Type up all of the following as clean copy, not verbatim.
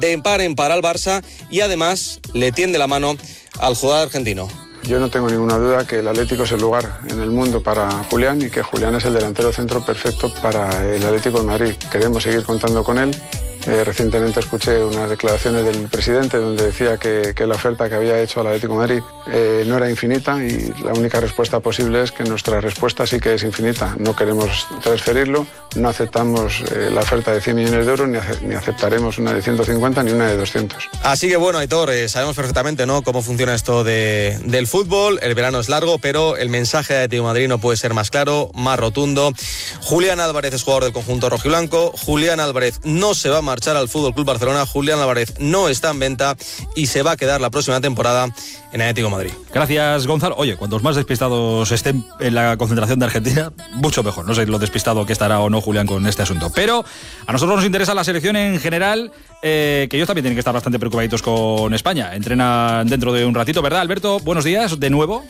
de par en par al Barça y además le tiende la mano al jugador argentino. Yo no tengo ninguna duda que el Atlético es el lugar en el mundo para Julián y que Julián es el delantero centro perfecto para el Atlético de Madrid. Queremos seguir contando con él. Recientemente escuché unas declaraciones del presidente donde decía que la oferta que había hecho al Atlético de Madrid no era infinita y la única respuesta posible es que nuestra respuesta sí que es infinita. No queremos transferirlo, no aceptamos la oferta de 100 millones de euros ni aceptaremos una de 150 ni una de 200. Así que bueno, Aitor, sabemos perfectamente, ¿no?, cómo funciona esto del fútbol. El verano es largo, pero el mensaje de Atlético de Madrid no puede ser más claro, más rotundo. Julián Álvarez es jugador del conjunto rojiblanco. Julián Álvarez no se va a marchar al FC Barcelona. Julián Álvarez no está en venta y se va a quedar la próxima temporada en Atlético de Madrid. Gracias, Gonzalo. Oye, cuantos más despistados estén en la concentración de Argentina, mucho mejor. No sé lo despistado que estará o no Julián con este asunto. Pero a nosotros nos interesa la selección en general, que ellos también tienen que estar bastante preocupaditos con España. Entrenan dentro de un ratito, ¿verdad, Alberto? Buenos días, de nuevo.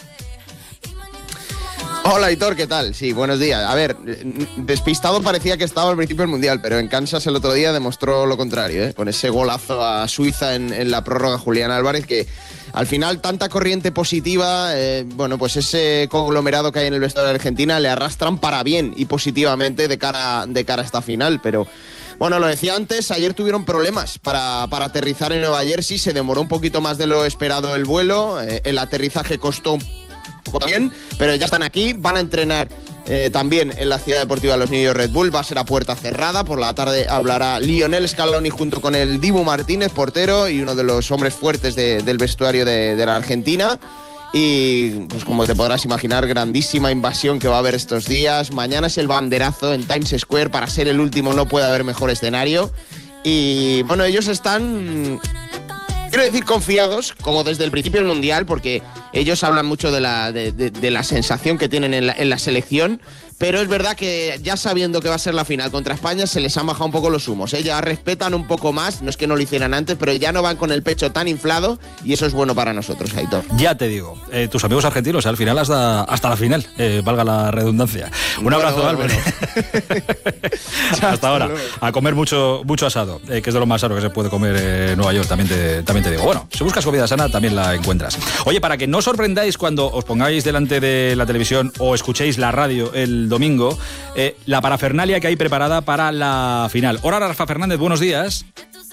Hola, Aitor, ¿qué tal? Sí, buenos días. A ver, despistado parecía que estaba al principio del Mundial, pero en Kansas el otro día demostró lo contrario, ¿eh? Con ese golazo a Suiza en la prórroga, Julián Álvarez, que al final tanta corriente positiva, bueno, pues ese conglomerado que hay en el vestuario de Argentina le arrastran para bien y positivamente de cara a esta final, pero... Bueno, lo decía antes, ayer tuvieron problemas para aterrizar en Nueva Jersey, se demoró un poquito más de lo esperado el vuelo, el aterrizaje costó un poco bien, pero ya están aquí, van a entrenar también en la Ciudad Deportiva de los New York Red Bull, va a ser a puerta cerrada, por la tarde hablará Lionel Scaloni junto con el Dibu Martínez, portero y uno de los hombres fuertes del vestuario de la Argentina. Y pues como te podrás imaginar, grandísima invasión que va a haber estos días. Mañana es el banderazo en Times Square, para ser el último no puede haber mejor escenario. Y bueno, ellos están, quiero decir, confiados, como desde el principio del Mundial, porque ellos hablan mucho de la sensación que tienen en la selección. Pero es verdad que ya sabiendo que va a ser la final contra España, se les han bajado un poco los humos, ¿eh? Ya respetan un poco más, no es que no lo hicieran antes, pero ya no van con el pecho tan inflado y eso es bueno para nosotros, Aitor. Ya te digo, tus amigos argentinos, al final hasta la final, valga la redundancia. Un abrazo, Álvaro. Hasta ahora, a comer mucho asado, que es de lo más sano que se puede comer en Nueva York, también te digo. Bueno, si buscas comida sana, también la encuentras. Oye, para que no os sorprendáis cuando os pongáis delante de la televisión o escuchéis la radio el domingo, la parafernalia que hay preparada para la final. Hola, Rafa Fernández, buenos días.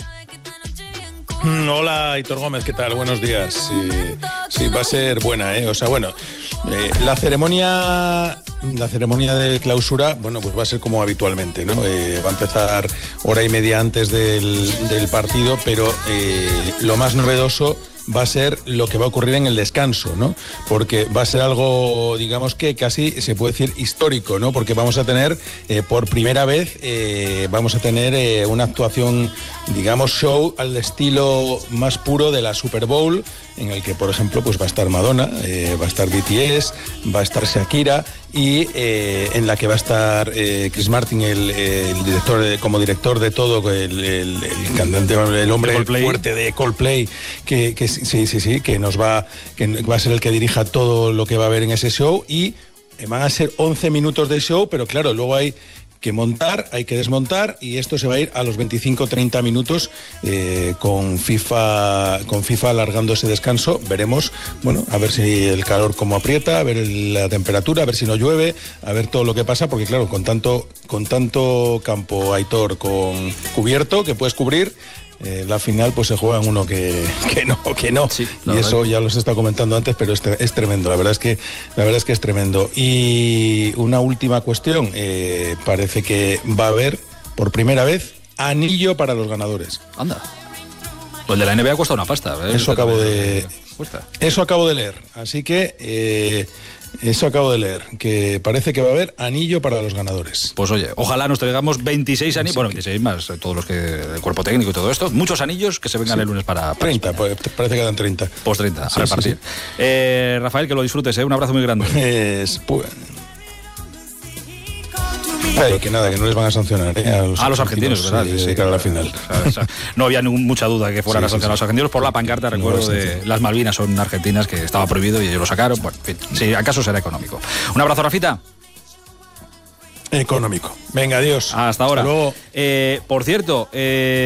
Hola, Aitor Gómez, ¿qué tal? Buenos días. Sí, va a ser buena, ¿eh? O sea, bueno, la ceremonia de clausura, bueno, pues va a ser como habitualmente, ¿no? Va a empezar hora y media antes del partido, pero lo más novedoso va a ser lo que va a ocurrir en el descanso, ¿no? Porque va a ser algo, digamos que casi se puede decir histórico, ¿no? Porque vamos a tener, por primera vez, una actuación, digamos, show al estilo más puro de la Super Bowl, en el que, por ejemplo, pues va a estar Madonna, va a estar BTS, va a estar Shakira y en la que va a estar Chris Martin, el director, como director de todo, el cantante, el hombre fuerte de Coldplay, que sí, que va a ser el que dirija todo lo que va a haber en ese show, y van a ser 11 minutos de show, pero claro, luego hay que montar, hay que desmontar, y esto se va a ir a los 25-30 minutos con FIFA alargando ese descanso. Veremos, bueno, a ver si el calor como aprieta, a ver la temperatura, a ver si no llueve, a ver todo lo que pasa, porque claro, con tanto campo, Aitor, con cubierto que puedes cubrir, la final pues se juega en uno que no. Sí, y eso ya los he estado comentando antes, pero es tremendo, la verdad es que es tremendo. Y una última cuestión, parece que va a haber por primera vez anillo para los ganadores. Anda. Pues el de la NBA cuesta una pasta, ¿eh? Eso acabo de leer, así que eso acabo de leer, que parece que va a haber anillo para los ganadores. Pues oye, ojalá nos traigamos 26 anillos, bueno, 26 más todos los que el cuerpo técnico y todo esto, muchos anillos que se vengan el lunes para 30, pues, parece que dan 30. Pues 30, a repartir. Sí. Rafael, que lo disfrutes, un abrazo muy grande. Que nada, que no les van a sancionar a los argentinos, ¿verdad? Sí, cara a la final. No había mucha duda que fueran a sancionar a los argentinos por la pancarta, recuerdo, de las Malvinas son argentinas, que estaba prohibido y ellos lo sacaron. Bueno, en fin, si acaso será económico. Un abrazo, Rafita. Económico. Venga, adiós. Hasta ahora. Hasta luego. Por cierto,